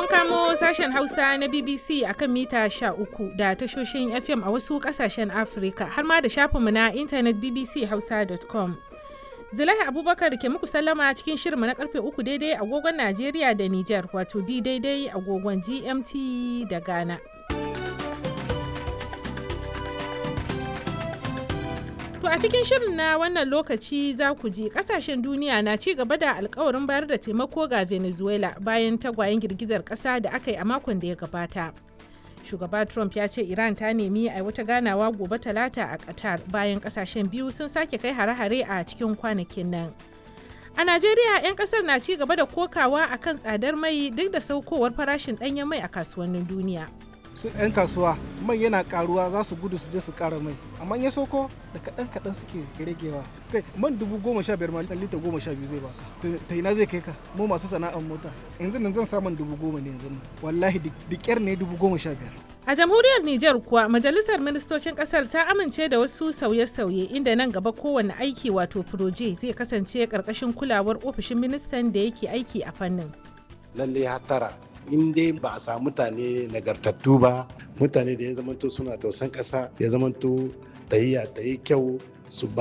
Kun kamo sashen Hausa na BBC akan mita 13 da tashoshin FM a wasu kasashen Afirka har ma da shafinmu na intanet bbchausa.com. Zulaiha Abubakar ke muku sallama cikin shirinmu na karfe 3 daidai agogon Najeriya da Nijar, wato bi daidai agogon GMT da Ghana. To a cikin shirin na wannan lokaci za ku ji kasashen duniya na ci gaba da alkawarin bayar da taimako ga Venezuela bayan tagwayen girgizar kasa da aka yi a makon da ya gabata. Shugaba Trump ya ce Iran ta nemi a wata ganawa gobe Talata a Qatar bayan kasashen biyu sun sake kai hare-hare a cikin kwanakin nan. A Najeriya 'yan kasar na ci gaba da kokawa akan tsadar mai duk da saukowar farashin ɗanyen mai a kasuwannin duniya. Su 'yan kasuwa mai yana karuwa za su gudu su je su kara mai, amma ya sauko da kaɗan suke ragewa. Kai man 15,000 ma lita 12 zai baka, ta ina zai kai ka? Mu masu sana'ar mota yanzu nan zan samun 10,000 ne yanzu nan, wallahi da ƙyar ne 15,000. A jamhuriyar Nijar kuwa majalisar ministocin kasar ta amince da wasu sauye-sauye inda nan gaba kowane aiki wato proje zai kasance karkashin kulawar ofishin ministan da yake aiki a fannin. Lalle hatara in dai ba a samu mutane nagartattu ba, mutane da ya zamanto suna tausan ƙasa, ya zamanto tahiya ta yi kyau, su